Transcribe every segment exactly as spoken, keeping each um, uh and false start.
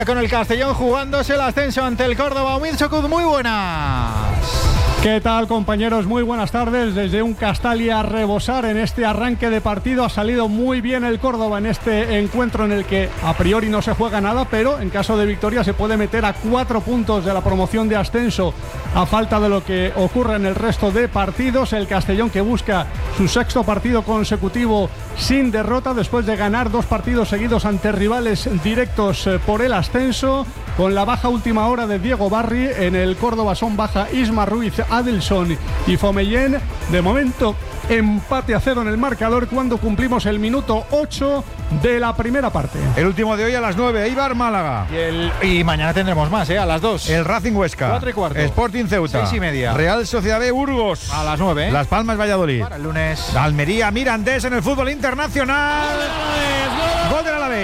Con el Castellón jugándose el ascenso ante el Córdoba. Humil Socud, muy buenas. ¿Qué tal, compañeros? Muy buenas tardes. Desde un Castalia a rebosar en este arranque de partido. Ha salido muy bien el Córdoba en este encuentro en el que a priori no se juega nada, pero en caso de victoria se puede meter a cuatro puntos de la promoción de ascenso a falta de lo que ocurre en el resto de partidos. El Castellón que busca su sexto partido consecutivo sin derrota después de ganar dos partidos seguidos ante rivales directos por el ascenso. Con la baja última hora de Diego Barri, en el Córdoba son baja Isma Ruiz, Adelson y Fomellén. De momento, empate a cero en el marcador cuando cumplimos el minuto ocho de la primera parte. El último de hoy a las nueve, Eibar Málaga. Y, el, y mañana tendremos más, ¿eh? A las dos. El Racing Huesca. Cuatro y cuarto. Sporting Ceuta. Seis y media. Real Sociedad de Burgos. A las nueve, ¿eh? Las Palmas Valladolid. Para el lunes. Almería Mirandés en el fútbol internacional. Gol del Alavés.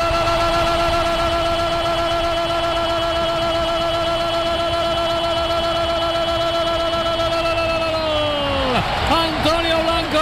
Antonio Blanco.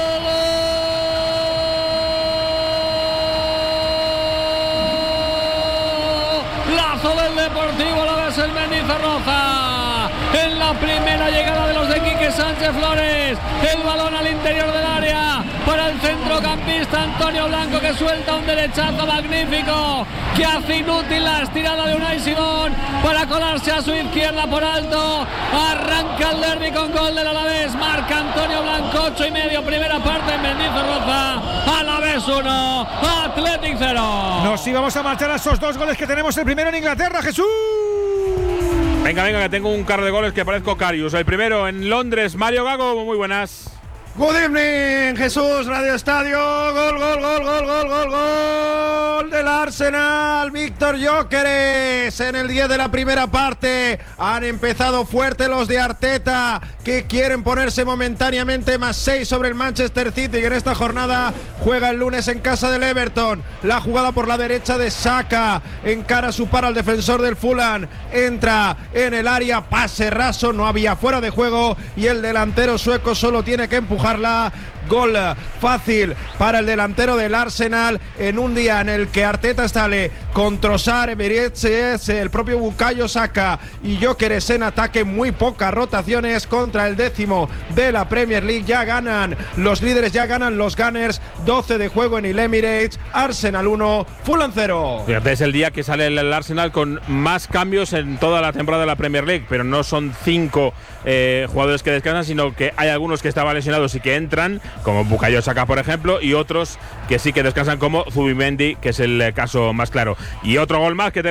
Lazo del Deportivo Alavés en Mendizorroza. En la primera llegada de los de Quique Sánchez Flores. El balón al interior del área para el centrocampista Antonio Blanco, que suelta un derechazo magnífico que hace inútil la estirada de Unai Simón para colarse a su izquierda por alto. Arranca el derbi con gol del Alavés. Marca Antonio Blanco, ocho y medio, primera parte en Mendizorroza. Alavés uno, Athletic cero. Nos íbamos a marchar a esos dos goles que tenemos. El primero en Inglaterra, Jesús. Venga, venga, que tengo un carro de goles que parezco Carius. El primero en Londres, Mario Gago, muy buenas. Good evening, Jesús, Radio Estadio. Gol, gol, gol, gol, gol, gol, gol del Arsenal. Víctor Gyökeres en el diez de la primera parte. Han empezado fuerte los de Arteta, que quieren ponerse momentáneamente más seis sobre el Manchester City, que en esta jornada juega el lunes en casa del Everton. La jugada por la derecha de Saka, encara su par al defensor del Fulham, entra en el área, pase raso, no había fuera de juego y el delantero sueco solo tiene que empujar. Gol fácil para el delantero del Arsenal en un día en el que Arteta sale con Trossard, Emirates, el propio Bukayo Saka y Gyökeres en ataque. Muy pocas rotaciones contra el décimo de la Premier League. Ya ganan los líderes, ya ganan los Gunners. doce de juego en el Emirates. Arsenal uno, Fulham cero. Fíjate, es el día que sale el Arsenal con más cambios en toda la temporada de la Premier League, pero no son cinco eh, jugadores que descansan, sino que hay algunos que estaban lesionados y que entran, como Bukayo Saka, por ejemplo, y otros que sí que descansan, como Zubimendi, que es el caso más claro. Y otro gol más que